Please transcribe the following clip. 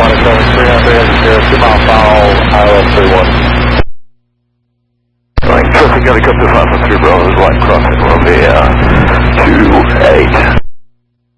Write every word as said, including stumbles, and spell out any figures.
one seven three hundred, zero two mile foul, I L S three one. Right, traffic got to come to five one three Bravo, there's line crossing.